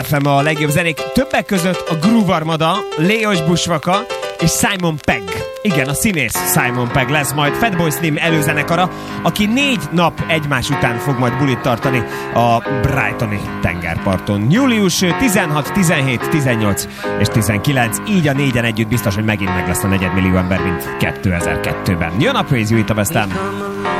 FM a legjobb zenék. Többek között a Groove Armada, Léos Bushwacka és Simon Pegg. Igen, a színész Simon Pegg lesz majd Fatboy Slim előzenekara, aki 4 nap egymás után fog majd bulit tartani a Brightoni tengerparton. Július 16, 17, 18 és 19. Így a 4-en együtt biztos, hogy megint meg lesz a 4 millió ember, mint 2002-ben. Jön a Praise You itt a West Ham.